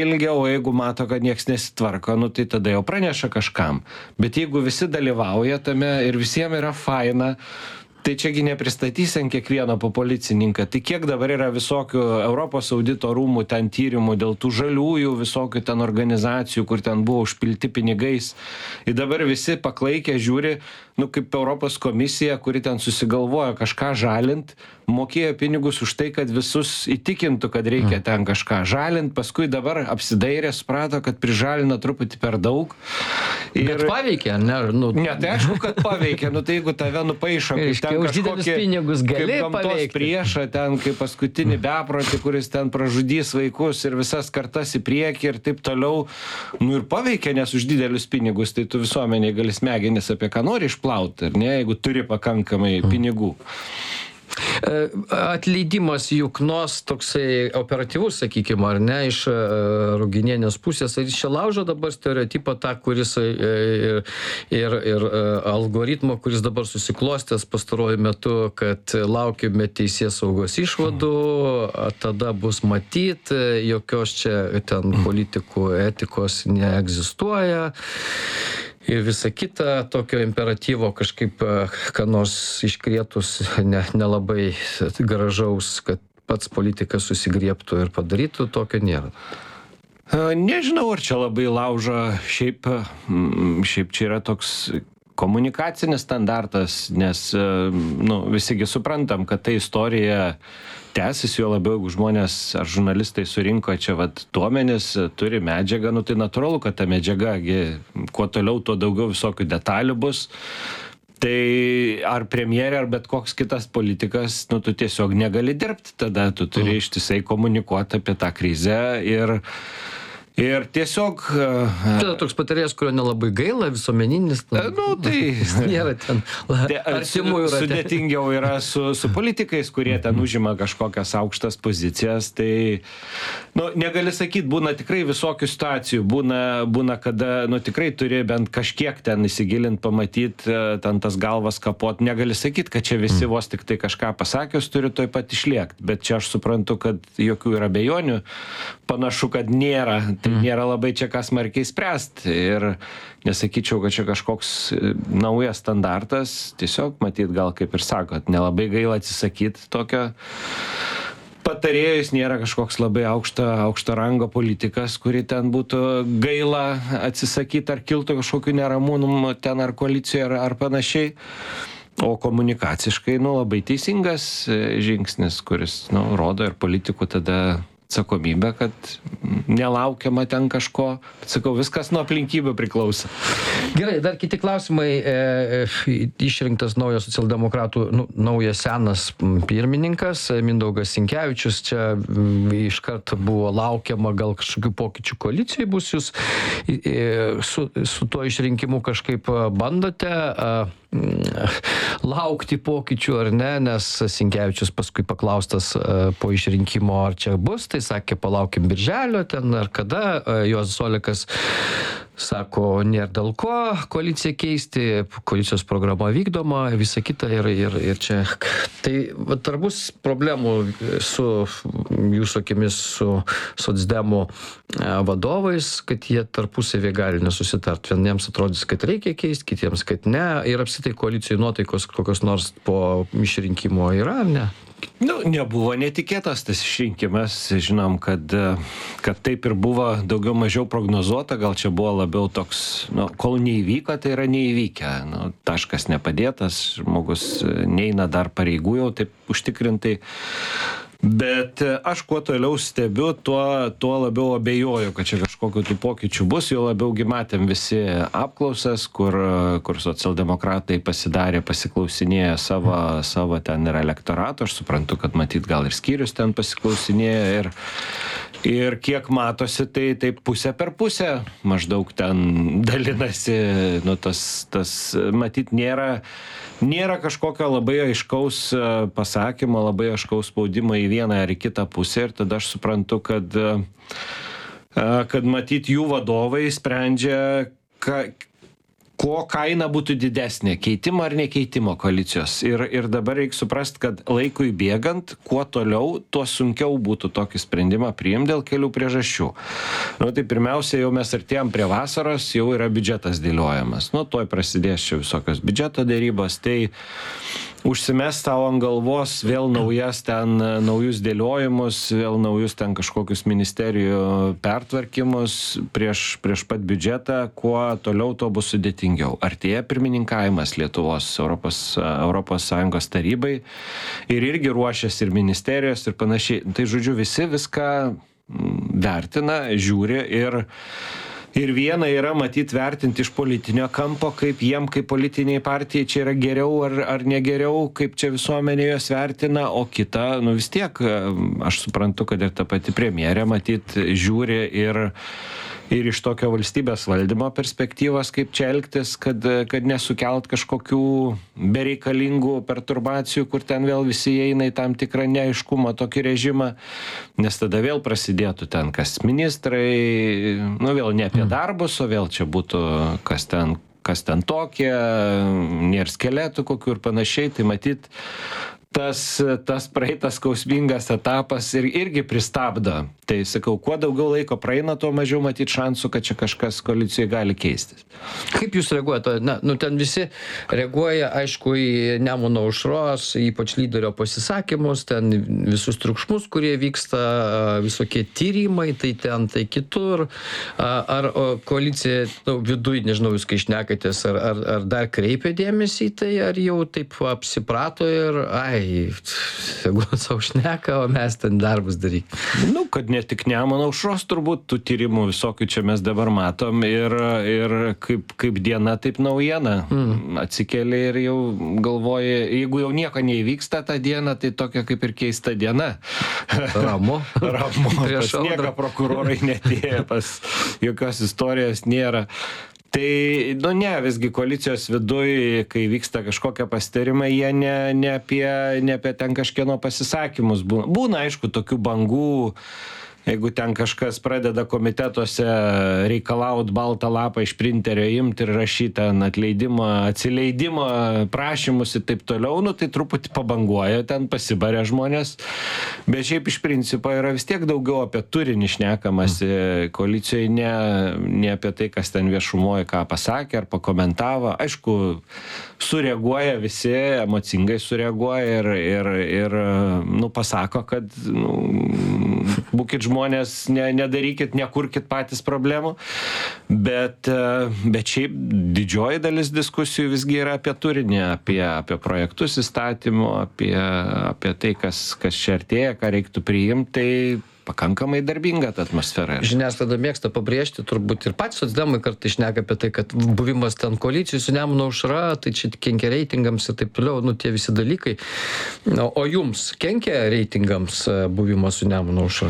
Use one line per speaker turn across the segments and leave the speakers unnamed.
ilgiau, jeigu mato, kad nieks nesitvarko, nu tai tada jau praneša kažkam. Bet jeigu visi dalyvauja tame ir visiems yra faina, tai čiagi nepristatysi ant kiekvieno po policininką. Tai kiek dabar yra visokių Europos audito rūmų ten tyrimų dėl tų žaliųjų visokių ten organizacijų, kur ten buvo užpilti pinigais. Ir dabar visi paklaikę žiūri, nu kaip Europos komisija, kuri ten susigalvojo kažką žalint, mokėjo pinigus už tai, kad visus įtikintų, kad reikia ten kažką žalint, paskui dabar apsidairė, suprato, kad prižalina truputį per daug.
Bet paveikė, ne? Nu...
Ne, tai aišku, kad paveikė, nu tai jeigu tave nupaišo, kaip ten
už didelius pinigus gali paveikti.
Priešą ten, kaip paskutinį beprotį, kuris ten pražudys vaikus ir visas kartas į priekį ir taip toliau. Nu ir paveikė, nes už didelius pinigus, tai tu visuomeniai gali smegenis apie ką nori išplauti, ar ne, jeigu turi pakankamai pinigų.
Atleidimas Juknos toksai operatyvus, sakykime, ar ne, iš Ruginienės pusės, ar jis čia laužo dabar stereotipą tą, kuris ir algoritmo, kuris dabar susiklostęs pastaruoju metu, kad laukime teisėsaugos išvadų, tada bus matyt, jokios čia ten politikų etikos neegzistuoja. Ir visa kita tokio imperatyvo kažkaip, ką nors iškrietus nelabai gražaus, kad pats politikas susigriebtų ir padarytų, tokio nėra.
Nežinau, ar čia labai laužo, šiaip čia yra toks komunikacinis standartas, nes nu, visigi suprantam, kad ta istorija tęsis, jo labiau, jeigu žmonės ar žurnalistai surinko čia duomenis, turi medžiagą, nu tai natūralu, kad ta medžiaga, kuo toliau, tuo daugiau visokių detalių bus. Tai ar premjerė, ar bet koks kitas politikas, nu tu tiesiog negali dirbti, tada tu turi ištisai komunikuoti apie tą krizę ir tiesiog...
Tai toks patarėjas, kurio nelabai gaila, visuomeninis.
Nu, tai...
Nėra ten artimųjų rate.
Sudėtingiau yra su politikais, kurie ten užima kažkokias aukštas pozicijas. Tai, nu, negali sakyti, būna tikrai visokių situacijų. Būna kada, nu, tikrai turi bent kažkiek ten įsigilinti, pamatyti, ten tas galvas kapot. Negali sakyti, kad čia visi vos tik tai kažką pasakius turi toj pat išliekti. Bet čia aš suprantu, kad jokių yra abejonių. Panašu, kad nėra. Tai nėra labai čia ką smarkiai spręsti ir nesakyčiau, kad čia kažkoks naujas standartas, tiesiog matyt gal kaip ir sakot, nelabai gaila atsisakyti tokio patarėjo, jis nėra kažkoks labai aukšto rango politikas, kurį ten būtų gaila atsisakyti ar kiltų kažkokių neramūnų ten ar koalicijoje ar panašiai. O komunikaciškai, nu, labai teisingas žingsnis, kuris, nu, rodo ir politikų tada atsakomybę, kad nelaukiama ten kažko. Sakau, viskas nuo aplinkybių priklauso.
Gerai, dar kiti klausimai. Išrinktas naujas socialdemokratų, naujas senas pirmininkas, Mindaugas Sinkevičius. Čia iškart buvo laukiama, gal kažkokių pokyčių koalicijai bus. Jūs su tuo išrinkimu kažkaip bandote laukti pokyčių ar ne, nes Sinkevičius paskui paklaustas po išrinkimo, ar čia bus, tai sakė, palaukim birželio ten ar kada. Juozas Olekas sako, nėra dėl ko koaliciją keisti, koalicijos programa vykdoma, visa kita ir čia. Tai ar bus problemų su jūsų akimis su socdemų vadovais, kad jie tarpusavį gali nesusitarti? Vieniems atrodys, kad reikia keisti, kitiems, kad ne. Ir apskritai koalicijai nuotaikos kokios nors po išrinkimo yra, ar ne?
Nu, nebuvo netikėtas tas išrinkimas. Žinom, kad taip ir buvo daugiau mažiau prognozuota. Gal čia buvo labiau toks, kol neįvyko, tai yra neįvykę. Taškas nepadėtas, žmogus neina dar pareigų jau taip užtikrintai. Bet aš kuo toliau stebiu, tuo labiau abejoju, kad čia kažkokiu tų pokyčių bus. Jo labiaugi matėm visi apklausas, kur socialdemokratai pasiklausinėja savo ten ir elektorato. Aš suprantu, kad matyt gal ir skyrius ten pasiklausinėja. Ir kiek matosi, tai pusė per pusę maždaug ten dalinasi. Tas matyt nėra kažkokio labai aiškaus pasakymo, labai aiškaus spaudimo į vieną ar į kitą pusę. Ir tada aš suprantu, kad matyt jų vadovai sprendžia, ko kaina būtų didesnė, keitimo ar nekeitimo koalicijos. Ir dabar reikia suprasti, kad laikui bėgant, kuo toliau, tuo sunkiau būtų tokį sprendimą priimti dėl kelių priežasčių. Nu, tai pirmiausia, jau mes artėjom prie vasaros, jau yra biudžetas dėliojamas. Nu, tuoj prasidės čia visokios biudžeto dėrybos, tai užsimes tau ant galvos vėl naujus dėliojimus, vėl naujus ten kažkokius ministerijų pertvarkymus prieš pat biudžetą, kuo toliau to bus sudėtingiau. Artėja pirmininkavimas Lietuvos Europos Sąjungos tarybai ir irgi ruošiasi ir ministerijos ir panašiai. Tai žodžiu, visi viską vertina, žiūri ir viena yra matyt vertinti iš politinio kampo, kaip jiem, kaip politiniai partijai čia yra geriau ar negeriau, kaip čia visuomenė juos vertina, o kita, nu vis tiek, aš suprantu, kad ir ta pati premjerė matyt žiūri ir iš tokio valstybės valdymo perspektyvos, kaip čia elgtis, kad nesukelt kažkokių bereikalingų perturbacijų, kur ten vėl visi eina į tam tikrą neaiškumą tokį režimą, nes tada vėl prasidėtų ten kas ministrai, nu vėl ne apie darbus, o vėl čia būtų kas ten tokie, nėra skeletų kokių ir panašiai, tai matyt, tas praeitas skausmingas etapas irgi pristabdo. Tai sakau, kuo daugiau laiko praeina, tuo mažiau matyti šansų, kad čia kažkas koalicijoje gali keistis.
Kaip jūs reaguojate? Ten visi reaguoja, aišku, į Nemuno aušros, ypač lyderio pasisakymus, ten visus triukšmus, kurie vyksta, visokie tyrimai, tai ten, tai kitur. Ar koalicija viduj, nežinau, jūs kai šnekatės, ar dar kreipia dėmesį į tai, ar jau taip apsiprato ir tegul savo šneka, o mes ten darbus daryk.
Nu, kad ne tik Nemuno aušros turbūt tų tyrimų visokių čia mes dabar matom ir kaip diena, taip naujiena. Atsikeli ir jau galvoji, jeigu jau nieko neįvyksta tą dieną, tai tokia kaip ir keista diena.
Ramu.
Pas nieką prokurorai netėjo, pas jokios istorijos nėra. Tai, ne, visgi koalicijos viduj, kai vyksta kažkokie pasitarimai, jie ne apie ten kažkieno pasisakymus būna. Būna, aišku, tokių bangų, jeigu ten kažkas pradeda komitetuose reikalaut baltą lapą iš printerio imti ir rašyti ten atleidimą, atsileidimą, prašymus ir taip toliau, tai truputį pabanguoja, ten pasibarė žmonės. Bet šiaip iš principo yra vis tiek daugiau apie turinį šnekamasi koalicijoje, ne apie tai, kas ten viešumoje ką pasakė ar pakomentavo. Aišku, sureaguoja visi, emocingai sureaguoja ir pasako, kad būkit žmonės, nedarykit, nekurkit patys problemų, bet šiaip didžioji dalis diskusijų visgi yra apie turinį, apie projektus įstatymų, apie tai, kas čia artėja, ką reiktų priimti, tai pakankamai darbinga ta atmosfera.
Žiniasklaida mėgsta pabrėžti, turbūt ir patys socdemai kartais šneka apie tai, kad buvimas ten koalicijai su Nemuno aušra, tai čia kenkia reitingams ir taip toliau, tie visi dalykai. O jums kenkia reitingams buvimas su Nemuno aušra?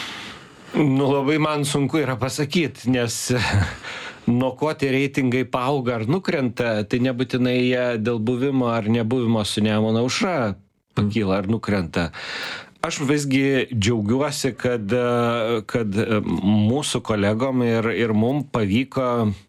Labai man sunku yra pasakyti, nes nuo ko tie reitingai paauga ar nukrenta, tai nebūtinai jie dėl buvimo ar nebuvimo su Nemuno aušra pakyla ar nukrenta. Aš visgi džiaugiuosi, kad mūsų kolegom ir mum pavyko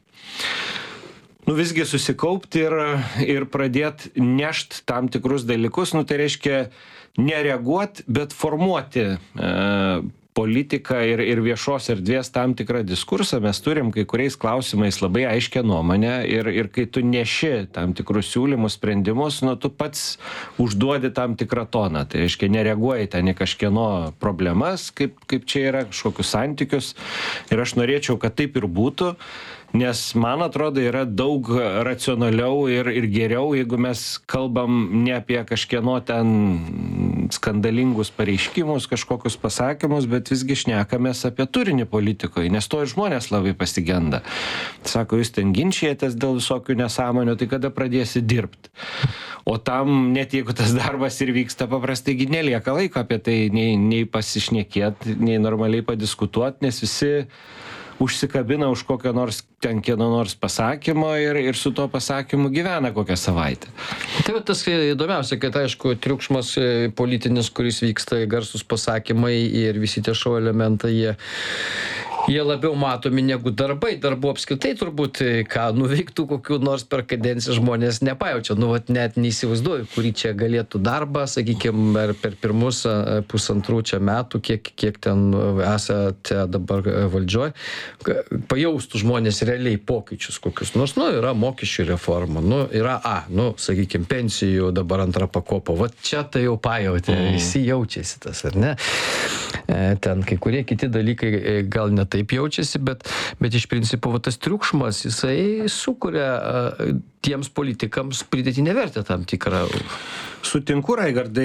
visgi susikaupti ir pradėti nešti tam tikrus dalykus, tai reiškia nereaguoti, bet formuoti politiką ir viešos erdvės tam tikrą diskursą. Mes turim kai kuriais klausimais labai aiškę nuomonę ir kai tu neši tam tikrus siūlymus, sprendimus, tu pats užduodi tam tikrą toną. Tai reiškia, nereaguoji ten į kažkieno problemas, kaip čia yra, kažkokius santykius. Ir aš norėčiau, kad taip ir būtų, nes man atrodo yra daug racionaliau ir geriau, jeigu mes kalbam ne apie kažkieno ten skandalingus pareiškimus, kažkokius pasakymus, bet visgi šnekamės apie turinį politikoje, nes to ir žmonės labai pasigenda. Sako, jūs ten ginčijatės dėl visokių nesąmonių, tai kada pradėsi dirbti? O tam, net jeigu tas darbas ir vyksta, paprastai nelieka laiko apie tai nei pasišnekėti, nei normaliai padiskutuoti, nes visi užsikabina už kokio nors ten kieno nors pasakymo ir su tuo pasakymu gyvena kokią savaitę.
Tai tas įdomiausia, kad aišku, triukšmas politinis, kuris vyksta, garsus pasakymai ir visi tie šou elementai, Jie labiau matomi negu darbai. Darbų apskritai turbūt, ką nuveiktų kokių nors per kadenciją žmonės nepajaučia. Nu, vat net neįsivaizduoju, kurį čia galėtų darbą, sakykime, per pirmus pusantrų čia metų, kiek ten esate dabar valdžioj, pajaustų žmonės realiai pokyčius kokius. Nors, yra mokesčių reforma, yra, sakykime, pensijų dabar antra pakopa. Vat čia tai jau pajautė, visi jaučiasi tas, ar ne? Ten kai kurie kiti dalykai gal ne taip jaučiasi, bet iš principo tas triukšmas, jisai sukuria tiems politikams pridėtinę vertę tam tikrą.
Sutinku, Raigardai,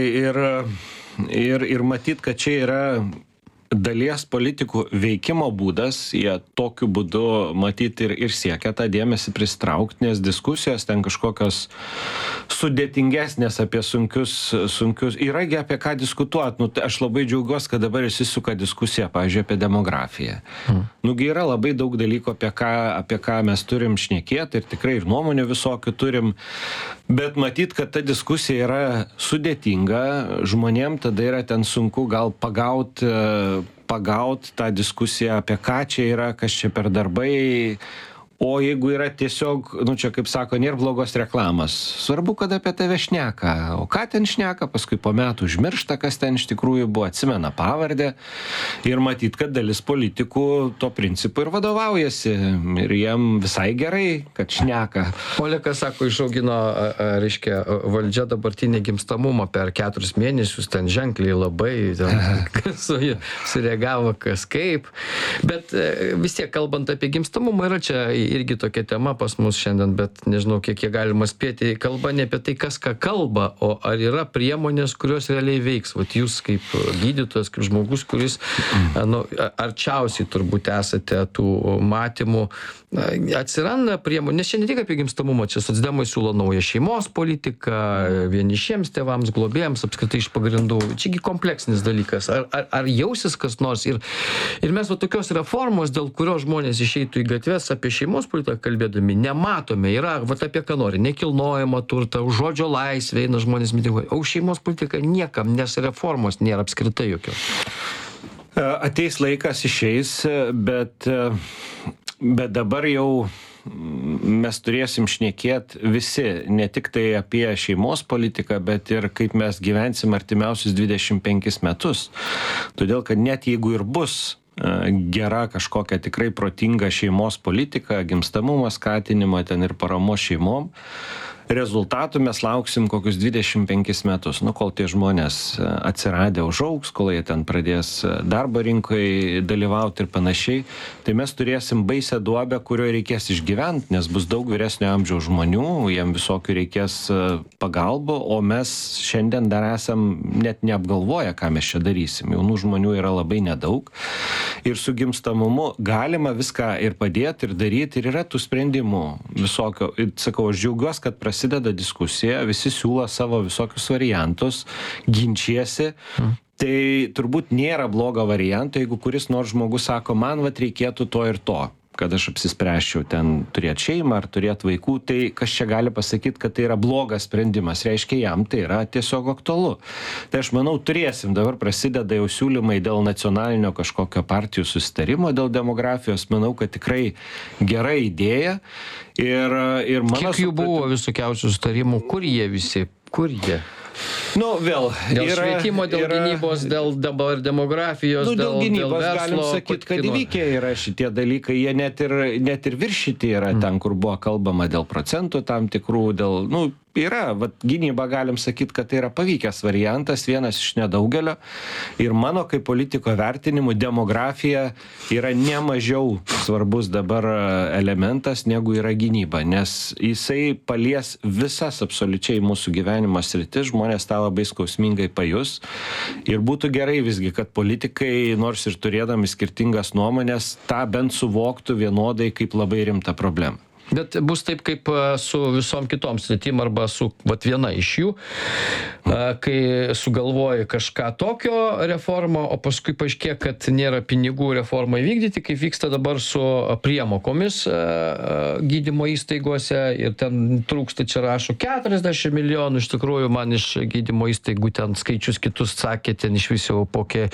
ir matyt, kad čia yra dalies politikų veikimo būdas, jie tokiu būdu matyt ir siekia tą dėmesį pristraukti, nes diskusijos ten kažkokios sudėtingesnės apie sunkius, yragi apie ką diskutuoti. Aš labai džiaugiuosi, kad dabar įsisuka diskusija, pavyzdžiui, apie demografiją. Yra labai daug dalykų, apie ką mes turim šnekėti ir tikrai ir nuomonių visokių turim, bet matyt, kad ta diskusija yra sudėtinga, žmonėm tada yra ten sunku gal pagaut tą diskusiją, apie ką čia yra, kas čia per darbai. O jeigu yra tiesiog, čia kaip sako, nėra blogos reklamos. Svarbu, kad apie tave šneka. O ką ten šneka, paskui po metų užmiršta, kas ten iš tikrųjų buvo, atsimena pavardę. Ir matyt, kad dalis politikų to principu ir vadovaujasi. Ir jiem visai gerai, kad šneka.
Olekas sako, išaugino, reiškia, valdžia dabartinį gimstamumą per 4 mėnesius, ten ženkliai labai, sureagavo kas kaip. Bet vis tiek, kalbant apie gimstamumą, yra čia irgi tokia tema pas mus šiandien, bet nežinau, kiek jie galima spėti. Kalba ne apie tai, kas ką kalba, o ar yra priemonės, kurios realiai veiks. Vat jūs kaip gydytojas, kaip žmogus, kuris arčiausiai turbūt esate tų matymų. Atsiranda priemonės, nes čia ne tik apie gimstamumą, čia socdemai siūlo naują šeimos politiką, vienišiems tėvams, globėjams, apskritai iš pagrindų. Čiagi kompleksinis dalykas. Ar jausis kas nors? Ir mes tokios reformos, dėl kurios žmonės išeitų į gatves apie šeimos politiką kalbėdami, nematome. Yra, apie ką nori, nekilnojamą turtą, už žodžio laisvę eina žmonės mitinguoja. O šeimos politika niekam, nes reformos nėra apskritai jokios.
Ateis laikas, išeis, bet dabar jau mes turėsim šnekėti visi, ne tik tai apie šeimos politiką, bet ir kaip mes gyvensim artimiausius 25 metus. Todėl, kad net jeigu ir bus gera kažkokia tikrai protinga šeimos politika, gimstamumo skatinimo ten ir paramos šeimom, rezultatų mes lauksim kokius 25 metus, kol tie žmonės atsiradę užaugs, kol jie ten pradės darbo rinkoje dalyvauti ir panašiai, tai mes turėsim baisę duobę, kurioje reikės išgyventi, nes bus daug vyresnio amžiaus žmonių, jiem visokių reikės pagalbų, o mes šiandien dar esam net neapgalvoję, ką mes čia darysim. Jaunų žmonių yra labai nedaug ir su gimstamumu galima viską ir padėti, ir daryti, ir yra tų sprendimų visokio. Ir sakau, aš džiaugiuosi, kad prasideda diskusija, visi siūlo savo visokius variantus, ginčiasi. Tai turbūt nėra blogo varianto, jeigu kuris nors žmogus sako, man reikėtų to ir to, kad aš apsispręsčiau ten turėti šeimą ar turėti vaikų, tai kas čia gali pasakyti, kad tai yra blogas sprendimas, reiškia jam tai yra tiesiog aktualu. Tai aš manau, turėsim, dabar prasideda jau siūlymai dėl nacionalinio kažkokio partijų susitarimo, dėl demografijos, manau, kad tikrai gera idėja. Ir mano
kiek jų buvo visokiausių sutarimų, kur jie visi, kur jie?
Vėl.
Dėl švietimo, dėl gynybos, dėl dabar demografijos,
dėl gynybos, dėl galim sakyti, kad įvykę yra šitie dalykai, jie net ir viršyti yra ten, kur buvo kalbama dėl procentų tam tikrų, yra, gynyba galim sakyti, kad tai yra pavykęs variantas, vienas iš nedaugelio. Ir mano kaip politiko vertinimu demografija yra nemažiau svarbus dabar elementas, negu yra gynyba, nes jisai palies visas absoliučiai mūsų gyvenimo sritis, žmonės tą labai skausmingai pajus. Ir būtų gerai visgi, kad politikai, nors ir turėdami skirtingas nuomonės, tą bent suvoktų vienodai kaip labai rimtą problemą.
Bet bus taip, kaip su visom kitom sritim arba su viena iš jų, kai sugalvoji kažką tokio reformą, o paskui paaiškėja, kad nėra pinigų reformai vykdyti, kaip vyksta dabar su priemokomis gydymo įstaigose ir ten trūksta, čia rašo 40 milijonų, iš tikrųjų man iš gydymo įstaigų ten skaičius kitus sakė, ten iš viso kokie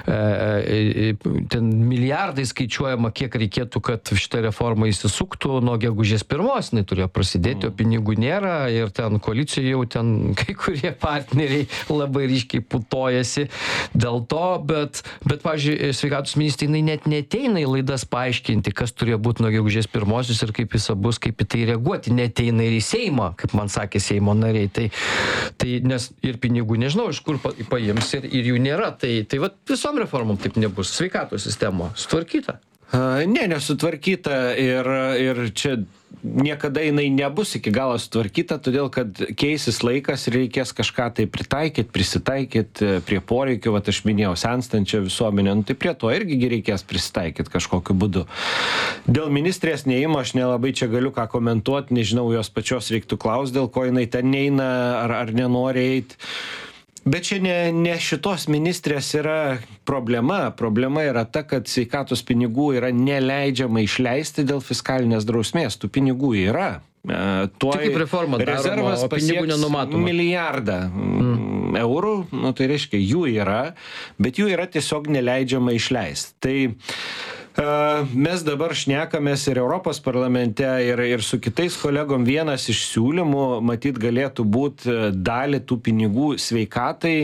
ten milijardai skaičiuojama, kiek reikėtų, kad šitą reformą įsisuktų nuo gegužės 1, jinai turėjo prasidėti, o pinigų nėra ir ten koalicijoje jau ten kai kurie partneriai labai ryškiai putojasi dėl to, bet pavyzdžiui, sveikatos ministrė, jinai net neteina į laidas paaiškinti, kas turėjo būti nuo gegužės 1 ir kaip visa bus, kaip į tai reaguoti, neteina ir į Seimą, kaip man sakė Seimo nariai, tai nes ir pinigų nežinau, iš kur paims ir jų nėra, tai vat visom reformom taip nebus, sveikatos sistema sutvarkyta.
Ne, nesutvarkyta ir čia niekada jinai nebus iki galo sutvarkyta, todėl kad keisis laikas ir reikės kažką tai pritaikyti, prisitaikyti prie poreikių, vat aš minėjau, senstančią visuomenę, tai prie to irgi reikės prisitaikyti kažkokiu būdu. Dėl ministrės neimo aš nelabai čia galiu ką komentuoti, nežinau, jos pačios reiktų klausti, dėl ko jinai ten neina ar nenori eiti. Bet čia ne šitos ministrės yra problema. Problema yra ta, kad sveikatos pinigų yra neleidžiama išleisti dėl fiskalinės drausmės. Tų pinigų yra.
Tai kaip reforma daroma, o pinigų nenumatoma?
Milijardą eurų, tai reiškia, jų yra, bet jų yra tiesiog neleidžiama išleisti. Tai mes dabar šnekamės ir Europos parlamente ir su kitais kolegom, vienas iš siūlymų, matyt, galėtų būti dalį tų pinigų sveikatai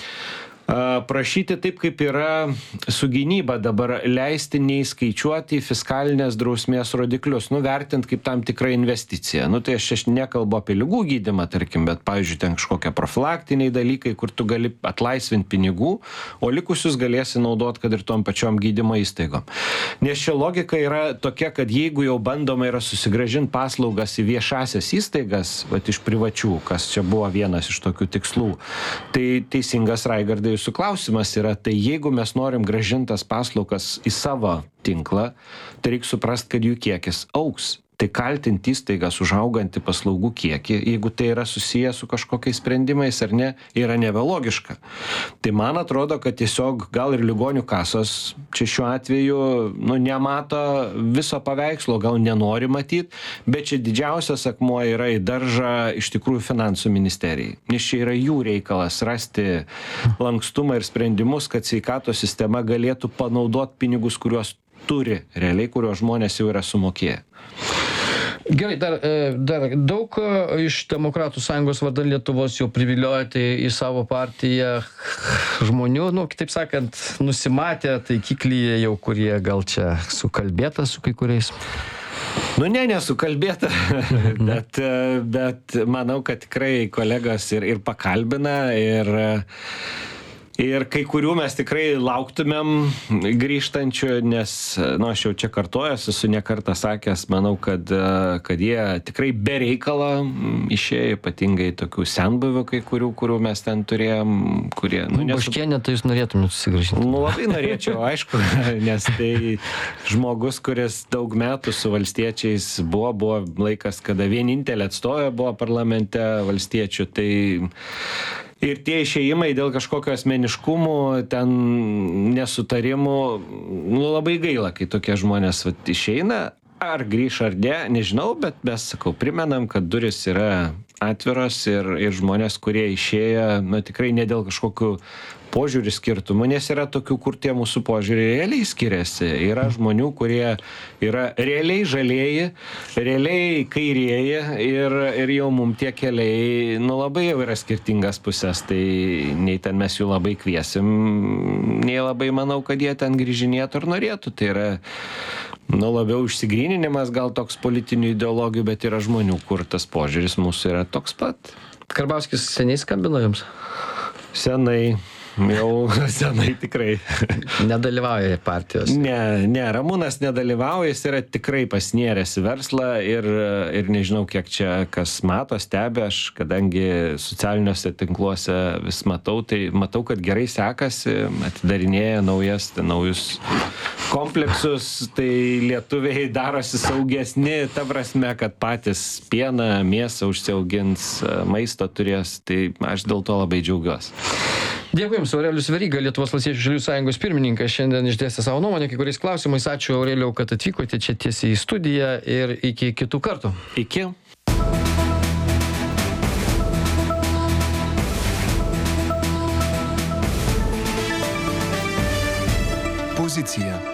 prašyti taip, kaip yra su gynyba dabar, leisti neįskaičiuoti į fiskalinės drausmės rodiklius, vertint kaip tam tikrą investiciją. Tai aš nekalbu apie ligų gydymą, tarkim, bet, pavyzdžiui, ten kažkokie profilaktiniai dalykai, kur tu gali atlaisvinti pinigų, o likusius galėsi naudoti, kad ir tom pačiom gydymo įstaigom. Nes čia logika yra tokia, kad jeigu jau bandoma yra susigrąžinti paslaugas į viešasias įstaigas, iš privačių, kas čia buvo vienas iš tokių tikslų, tai teisingas, Raigardai, jūsų klausimas yra, tai jeigu mes norim grąžintas paslaugas į savo tinklą, tai reikia suprasti, kad jų kiekis augs. Tai kaltinti įstaigas už augantį paslaugų kiekį, jeigu tai yra susiję su kažkokiais sprendimais ar ne, yra nebelogiška. Tai man atrodo, kad tiesiog gal ir ligonių kasos čia šiuo atveju nemato viso paveikslo, gal nenori matyti, bet čia didžiausias akmuo yra į daržą iš tikrųjų finansų ministerijai. Nes čia yra jų reikalas rasti lankstumą ir sprendimus, kad sveikatos sistema galėtų panaudoti pinigus, kuriuos turi realiai, kuriuos žmonės jau yra sumokėję.
Gerai, dar daug iš Demokratų sąjungos vardan Lietuvos jau priviliojate į savo partiją žmonių, kitaip sakant, nusimatę taikiklyje jau, kurie gal čia sukalbėta su kai kuriais?
Nesukalbėta, bet manau, kad tikrai kolegos ir pakalbina ir kai kurių mes tikrai lauktumėm grįžtančių, nes, aš jau čia kartojuosi, esu ne kartą sakęs, manau, kad jie tikrai be reikalo išėjo, ypatingai tokių senbuvių kai kurių mes ten turėjom, kurie...
Baškienė, tai jūs norėtumėte susigrąžinti?
Labai norėčiau, aišku, nes tai žmogus, kuris daug metų su valstiečiais buvo laikas, kada vienintelė atstovė buvo parlamente valstiečių, tai... Ir tie išėjimai dėl kažkokio asmeniškumų, ten nesutarimų, labai gaila, kai tokie žmonės išeina, ar grįš ar ne, nežinau, bet mes, primenam, kad duris yra atviros ir žmonės, kurie išėjo, tikrai ne dėl kažkokių požiūrių skirtumų, nes yra tokių, kur tie mūsų požiūriai realiai skiriasi. Yra žmonių, kurie yra realiai žalieji, realiai kairieji ir jau mums tie keliai, labai jau yra skirtingas pusės, tai nei ten mes jų labai kviesim, nei labai manau, kad jie ten grįžinėtų ar norėtų. Tai yra labiau išsigryninimas gal toks politinių ideologijų, bet yra žmonių, kur tas požiūris mūsų yra toks pat.
Karbauskis seniai skambino jums?
Senai. Jau senai tikrai.
Nedalyvauja partijos?
Ne, Ramūnas nedalyvauja, jis yra tikrai pasinėręs į verslą ir nežinau, kiek čia kas mato, stebi, aš kadangi socialiniuose tinkluose vis matau, tai matau, kad gerai sekasi, atidarinėja naujus kompleksus, tai lietuviai darosi saugesni, ta prasme, kad patys pieną, mėsą užsiaugins, maisto turės, tai aš dėl to labai džiaugiuosi.
Dėkui Jums, Aurelijus Veryga, Lietuvos valstiečių žaliųjų sąjungos pirmininkas, šiandien išdėstė savo nuomonę kai kuriais klausimais. Ačiū Aurelijau, kad atvykote čia tiesiai į studiją ir iki kitų kartų.
Iki.
Pozicija.